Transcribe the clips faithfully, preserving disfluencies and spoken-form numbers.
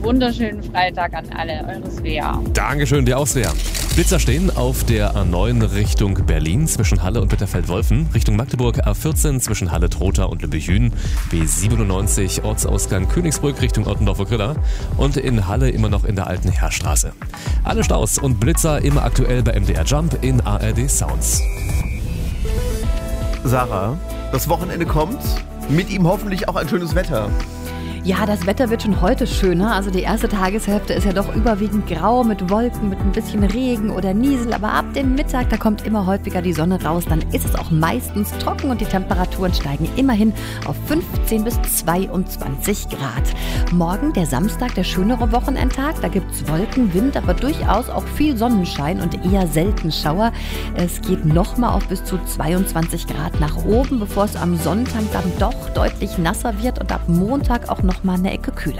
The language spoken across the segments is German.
wunderschönen Freitag an alle. Eure Svea. Dankeschön, dir auch, Svea. Blitzer stehen auf der A neun Richtung Berlin zwischen Halle und Bitterfeld-Wolfen, Richtung Magdeburg A vierzehn zwischen Halle, Trotha und Lübbechl, B siebenundneunzig Ortsausgang Königsbrück Richtung Ottendorfer-Griller und in Halle immer noch in der alten Heerstraße. Alle Staus und Blitzer immer aktuell bei M D R Jump in A R D Sounds. Sarah, das Wochenende kommt, mit ihm hoffentlich auch ein schönes Wetter. Ja, das Wetter wird schon heute schöner. Also die erste Tageshälfte ist ja doch überwiegend grau mit Wolken, mit ein bisschen Regen oder Niesel. Aber ab dem Mittag, da kommt immer häufiger die Sonne raus. Dann ist es auch meistens trocken und die Temperaturen steigen immerhin auf fünfzehn bis zweiundzwanzig Grad. Morgen, der Samstag, der schönere Wochenendtag. Da gibt es Wolken, Wind, aber durchaus auch viel Sonnenschein und eher selten Schauer. Es geht nochmal auf bis zu zweiundzwanzig Grad nach oben, bevor es am Sonntag dann doch deutlich nasser wird und ab Montag auch noch mal eine Ecke kühler.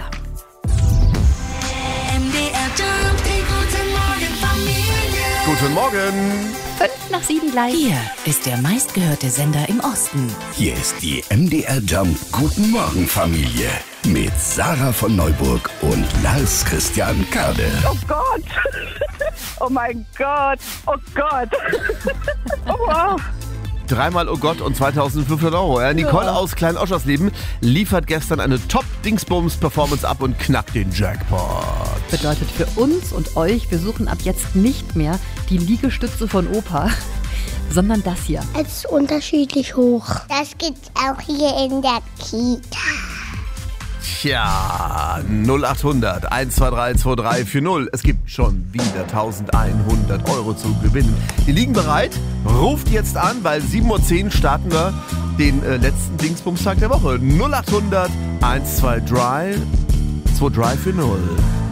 M D R Jump, die guten Morgen Familie. Guten Morgen. Fünf nach sieben gleich. Hier ist der meistgehörte Sender im Osten. Hier ist die M D R Jump Guten Morgen Familie mit Sarah von Neuburg und Lars Christian Kade. Oh Gott! Oh mein Gott! Oh Gott! Oh wow! Dreimal Oh Gott und zweitausendfünfhundert Euro. Ja, Nicole ja. aus Klein-Oschersleben liefert gestern eine Top-Dingsbums-Performance ab und knackt den Jackpot. Bedeutet für uns und euch, wir suchen ab jetzt nicht mehr die Liegestütze von Opa, sondern das hier. Es ist unterschiedlich hoch. Das gibt's auch hier in der Kita. Tja, null acht hundert eins zwei drei zwei drei vier null. Es gibt schon wieder eintausendeinhundert Euro zu gewinnen. Die liegen bereit. Ruft jetzt an, weil sieben Uhr zehn starten wir den äh, letzten Dingsbumstag der Woche. null acht hundert eins zwei drei zwei drei vier null.